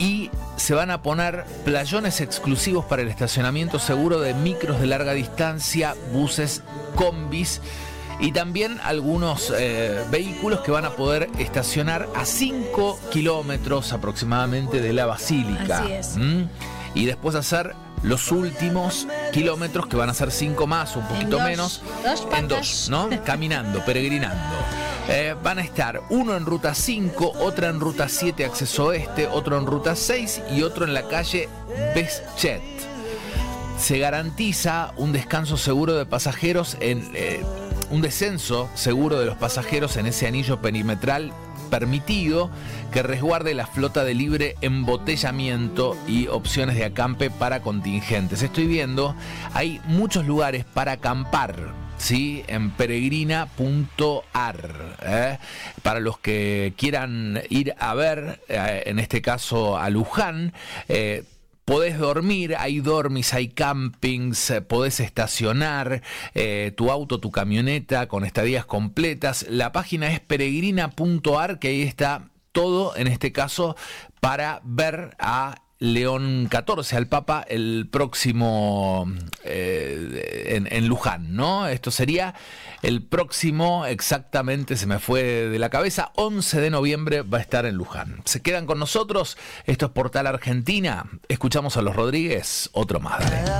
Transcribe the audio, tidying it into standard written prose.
y se van a poner playones exclusivos para el estacionamiento seguro de micros de larga distancia, buses, combis y también algunos vehículos que van a poder estacionar a 5 kilómetros aproximadamente de la Basílica. Así es. Y después hacer los últimos kilómetros, que van a ser 5 más, un poquito menos, en 2, ¿no? Caminando, peregrinando. Van a estar uno en ruta 5, otra en ruta 7, acceso oeste, otro en ruta 6 y otro en la calle Beschet. Se garantiza un descanso seguro de pasajeros un descenso seguro de los pasajeros en ese anillo perimetral permitido que resguarde la flota de libre embotellamiento y opciones de acampe para contingentes. Estoy viendo, hay muchos lugares para acampar, ¿sí? En peregrina.ar. Para los que quieran ir a ver, en este caso a Luján, podés dormir, hay dormis, hay campings, podés estacionar tu auto, tu camioneta con estadías completas. La página es peregrina.ar, que ahí está todo, en este caso, para ver a León XIV, al Papa, el próximo en Luján, ¿no? Esto sería el próximo, exactamente, se me fue de la cabeza, 11 de noviembre va a estar en Luján. ¿Se quedan con nosotros? Esto es Portal Argentina. Escuchamos a Los Rodríguez, otro más. Dale.